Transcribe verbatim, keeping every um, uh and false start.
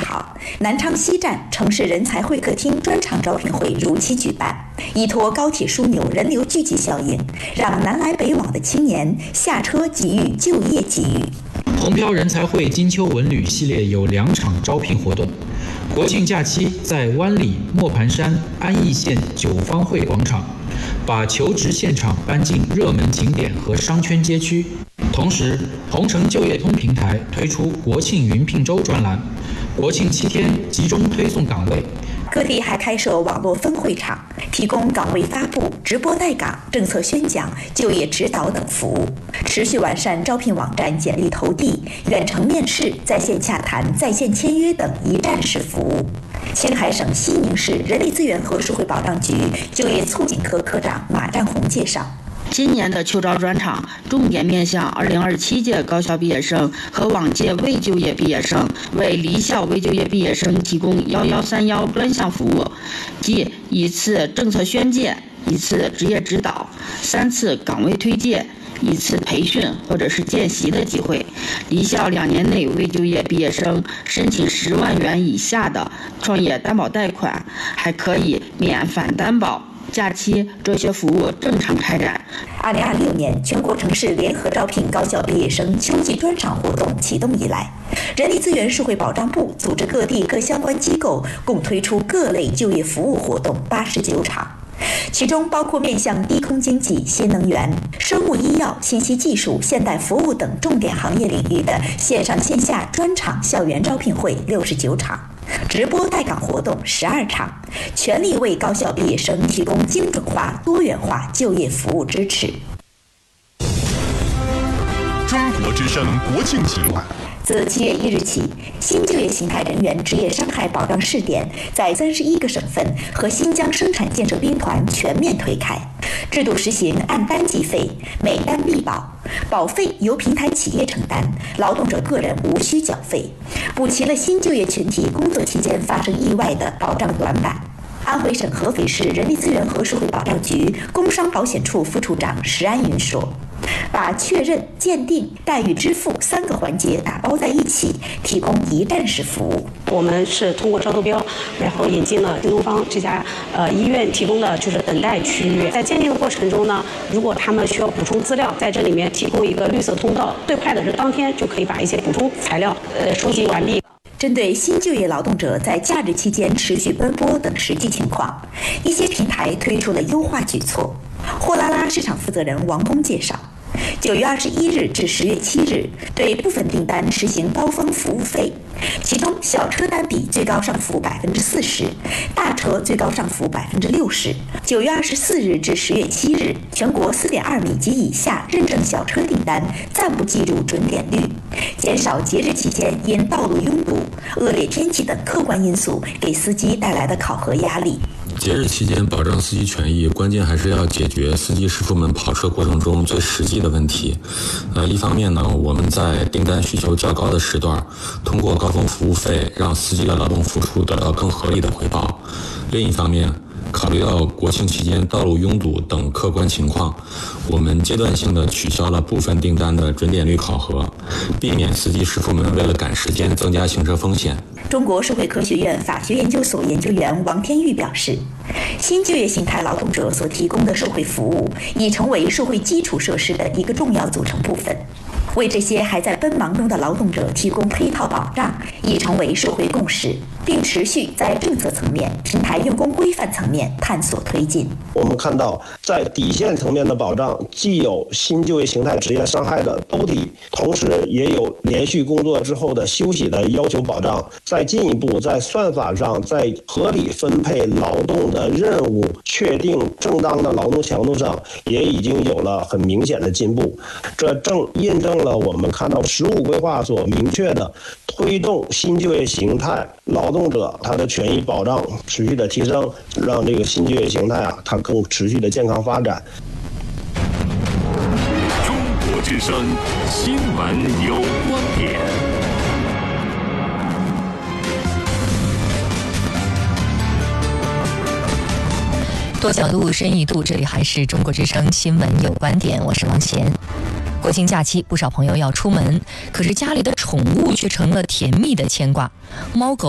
号，南昌西站城市人才会客厅专场招聘会如期举办，依托高铁枢纽人流聚集效应，让南来北往的青年下车给予就业机遇。 红标人才会金秋文旅系列有两场招聘活动，国庆假期在湾里、磨盘山、安义县九方汇广场，把求职现场搬进热门景点和商圈街区。同时，红城就业通平台推出国庆云聘周专栏，国庆七天集中推送岗位。 各地还开设网络分会场，提供岗位发布、直播带岗、政策宣讲、就业指导等服务。持续完善招聘网站简历投递、远程面试、在线洽谈、在线签约等一站式服务。青海省西宁市人力资源和社会保障局就业促进科科长马占红介绍， 今年的秋招专场重点面向二零二七届高校毕业生和往届未就业毕业生，为离校未就业毕业生提供一一三一专项服务，即一次政策宣介、一次职业指导、三次岗位推介、一次培训或者是见习的机会。离校两年内未就业毕业生申请十万元以下的创业担保贷款，还可以免反担保。假期这些服务正常开展。 二零二六年全国城市联合招聘高校毕业生秋季专场活动启动以来，人力资源社会保障部组织各地各相关机构共推出各类就业服务活动八十九场，其中包括面向低空经济、新能源、生物医药、信息技术、现代服务等重点行业领域的线上线下专场校园招聘会六十九场，直播带岗活动十二场，全力为高校毕业生提供精准化、多元化就业服务支持。 中国之声国庆企划。 自七月一日起，新就业形态人员职业伤害保障试点在三十一个省份和新疆生产建设兵团全面推开，制度实行按单计费，每单必保，保费由平台企业承担，劳动者个人无需缴费，补齐了新就业群体工作期间发生意外的保障短板。安徽省合肥市人力资源和社会保障局工伤保险处副处长石安云说，把确认、鉴定、待遇支付三个环节打包在一起，提供一站式服务。 我们是通过招投标，然后引进了新东方这家呃医院提供的就是等待区域。在鉴定的过程中呢，如果他们需要补充资料，在这里面提供一个绿色通道，最快的是当天就可以把一些补充材料呃收集完毕。 针对新就业劳动者在假日期间持续奔波等实际情况，一些平台推出了优化举措。货拉拉市场负责人王工介绍，九月二十一日至十月七日，对部分订单实行高峰服务费，其中小车单笔最高上浮百分之四十，大车最高上浮百分之六十。九月二十四日至十月七日，全国四点二米及以下认证小车订单暂不计入准点率，减少节日期间因道路拥堵、恶劣天气等客观因素给司机带来的考核压力。 节日期间保障司机权益，关键还是要解决司机师傅们跑车过程中最实际的问题。呃，一方面呢，我们在订单需求较高的时段，通过高峰服务费，让司机的劳动付出得到更合理的回报。另一方面，考虑到国庆期间道路拥堵等客观情况，我们阶段性的取消了部分订单的准点率考核，避免司机师傅们为了赶时间增加行车风险。 中国社会科学院法学研究所研究员王天玉表示，新就业形态劳动者所提供的社会服务已成为社会基础设施的一个重要组成部分，为这些还在奔忙中的劳动者提供配套保障已成为社会共识，并持续在政策层面、平台用工规范层面探索推进。 我们看到，在底线层面的保障，既有新就业形态职业伤害的兜底，同时也有连续工作之后的休息的要求保障。再进一步，在算法上，在合理分配劳动的任务、确定正当的劳动强度上，也已经有了很明显的进步。这正印证了我们看到实务规划所明确的推动新就业形态劳动者他的权益保障持续的提升，让这个新就业形态啊，它更持续的健康发展。 中国之声新闻有观点。 多角度，深一度，这里还是中国之声新闻有观点，我是王贤。国庆假期，不少朋友要出门，可是家里的宠物却成了甜蜜的牵挂，猫狗